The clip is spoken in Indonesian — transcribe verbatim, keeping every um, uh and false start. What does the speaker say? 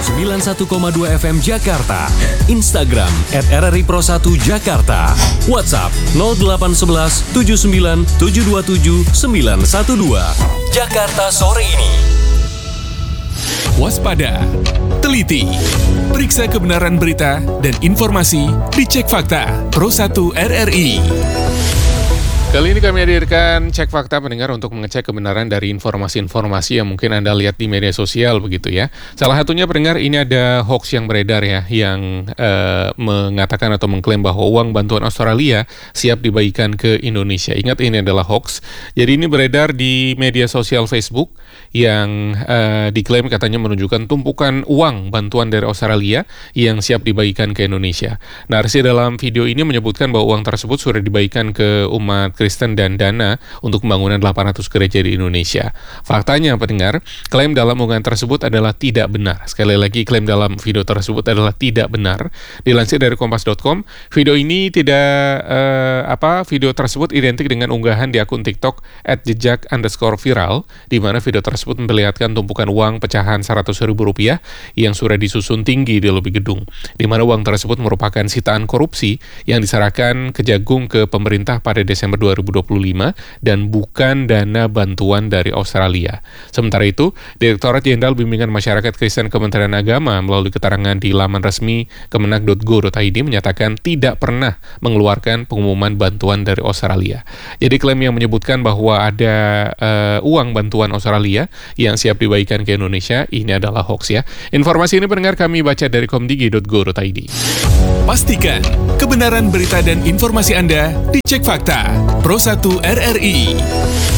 sembilan puluh satu koma dua F M Jakarta, Instagram at R R I Pro satu Jakarta, WhatsApp nol delapan satu satu tujuh sembilan tujuh dua tujuh sembilan satu dua. Jakarta sore ini. Waspada, teliti, periksa kebenaran berita dan informasi di Cek Fakta Pro satu R R I. Kali ini kami hadirkan Cek Fakta pendengar untuk mengecek kebenaran dari informasi-informasi yang mungkin Anda lihat di media sosial begitu ya. Salah satunya pendengar, ini ada hoax yang beredar ya, yang uh, mengatakan atau mengklaim bahwa uang bantuan Australia siap dibagikan ke Indonesia. Ingat, ini adalah hoax. Jadi ini beredar di media sosial Facebook yang uh, diklaim katanya menunjukkan tumpukan uang bantuan dari Australia yang siap dibagikan ke Indonesia. Narasi dalam video ini menyebutkan bahwa uang tersebut sudah dibagikan ke umat Kristen dan dana untuk pembangunan delapan ratus gereja di Indonesia. Faktanya pendengar, klaim dalam unggahan tersebut adalah tidak benar. Sekali lagi, klaim dalam video tersebut adalah tidak benar. Dilansir dari kompas dot com, video ini tidak uh, apa video tersebut identik dengan unggahan di akun TikTok at jejak underscore viral, di mana video tersebut memperlihatkan tumpukan uang pecahan seratus ribu rupiah yang sudah disusun tinggi di lobi gedung, di mana uang tersebut merupakan sitaan korupsi yang diserahkan Kejagung ke pemerintah pada Desember dua ribu dua puluh lima dan bukan dana bantuan dari Australia. Sementara itu, Direktorat Jenderal Bimbingan Masyarakat Kristen Kementerian Agama melalui keterangan di laman resmi kemenag dot go dot i d menyatakan tidak pernah mengeluarkan pengumuman bantuan dari Australia. Jadi klaim yang menyebutkan bahwa ada uh, uang bantuan Australia yang siap dibagikan ke Indonesia, ini adalah hoax ya. Informasi ini pendengar kami baca dari komdigi dot go dot i d. Pastikan kebenaran berita dan informasi Anda di Cek Fakta Pro satu R R I.